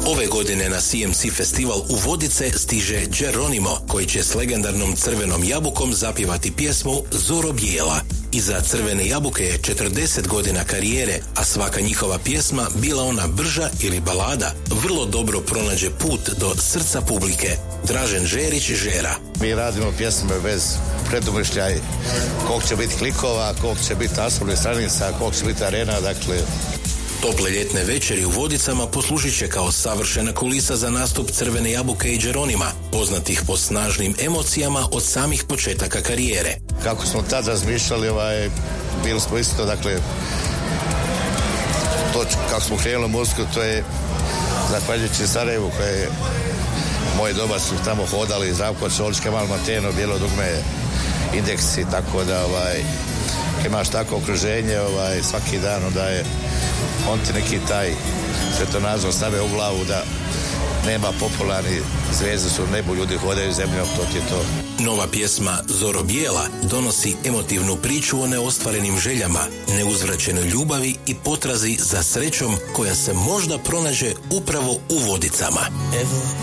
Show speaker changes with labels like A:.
A: Ove godine na CMC festival u Vodice stiže Geronimo, koji će s legendarnom Crvenom jabukom zapjevati pjesmu Zoro bijela. Iza Crvene jabuke je 40 godina karijere, a svaka njihova pjesma, bila ona brža ili balada, vrlo dobro pronađe put do srca publike. Dražen Žerić, Žera.
B: Mi radimo pjesme bez predumišljaj, koliko će biti klikova, koliko će biti naslovnih stranica, koliko će biti arena, dakle...
A: Tople ljetne večeri u Vodicama poslužit će kao savršena kulisa za nastup Crvene jabuke i Geronima, poznatih po snažnim emocijama od samih početaka karijere.
B: Kako smo tad razmišljali, bili smo isto, dakle, to kako smo krenuli muziku, to je zahvaljujući Sarajevu, koje je moji doba su tamo hodali, Zdravko Čolić, Kemal Mateno, Bijelo dugme, Indeksi, tako da imaš tako okruženje svaki dan, onda je on ti neki taj svetonazor stave u glavu da nema popularni, zvijezde su u nebu, ljudi hodaju zemljom, to ti je to.
A: Nova pjesma Zoro bijela donosi emotivnu priču o neostvarenim željama, neuzvraćenoj ljubavi i potrazi za srećom koja se možda pronađe upravo u Vodicama.